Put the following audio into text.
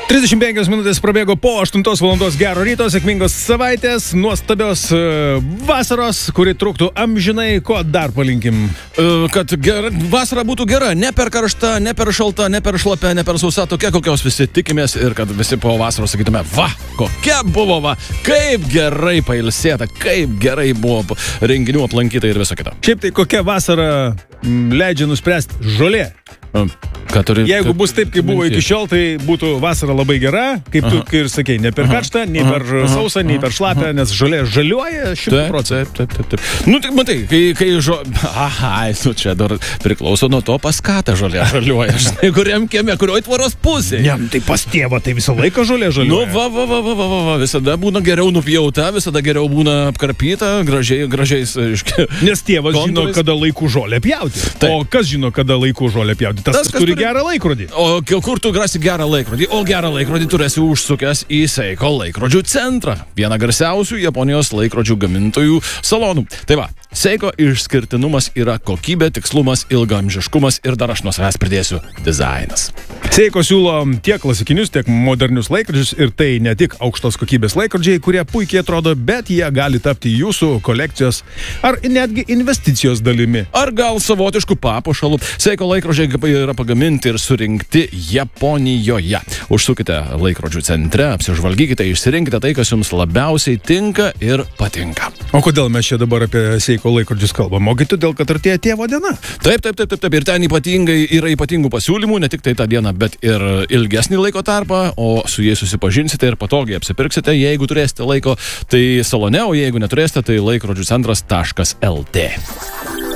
35 minutės prabėgo po 8 valandos. Gero ryto, sėkmingos savaitės, nuostabios vasaros, kuri truktų amžinai. Ko dar palinkim? Kad vasara būtų gera, ne per karšta, ne per šalta, ne per šlapia, ne per sausa, tokia, kokios visi tikimės, ir kad visi po vasaros sakytume, va, kokia buvo, va, kaip gerai pailsėta, kaip gerai buvo renginių aplankyta ir viso kito. Šiaip tai kokia vasara leidžia nuspręsti? Žolė. Jeigu bus taip, kaip buvo iki šiol, tai būtų vasara labai gera, kaip tu ir sakei, ne per karštą, nei per sausą, nei per šlapę, nes žolė žaliuoja 100%. Taip. Nu, tai matai, kai čia dar priklauso nuo to, pas ką ta žolė žaliuoja, žinai, kuriam kieme, kurioj tvoros pusėje. Ne, tai pas tėvą, tai visą laiką žolė žaliuoja. Nu, visada būna geriau nupjauta, visada geriau būna apkarpyta, gražiais, nes tėvas žino, kada laiku žolę pjauti. O kas žino, kada laiku žolę pjauti? Tas turi gerą laikrodį. O kur tu rasi gerą laikrodį? O gerą laikrodį turėsi užsukęs į Seiko laikrodžių centrą. Vieną garsiausių Japonijos laikrodžių gamintojų salonų. Tai va, Seiko išskirtinumas yra kokybė, tikslumas, ilgaamžiškumas ir dar aš nuo savęs pridėsiu dizainas. Seiko siūlo tiek klasikinius, tiek modernius laikrodžius ir tai ne tik aukštos kokybės laikrodžiai, kurie puikiai atrodo, bet jie gali tapti jūsų kolekcijos ar netgi investicijos dalimi. Ar gal savotiškų papuošalų. Seiko laikrodžiai yra pagaminti ir surinkti Japonijoje. Užsukite laikrodžių centre, apsižvalgykite, išsirinkite tai, kas jums labiausiai tinka ir patinka. O kodėl mes čia dabar apie Seiko laikrodžius kalbam? Ogi todėl, kad artėja tėvo diena. Taip. Ir ten yra ypatingų pasiūlymų, ne tik tai tą dieną, bet ir ilgesnį laiko tarpą, o su jais susipažinsite ir patogiai apsipirksite, jeigu turėsite laiko, tai salone, o jeigu neturėsite, tai laikrodžių centras.lt.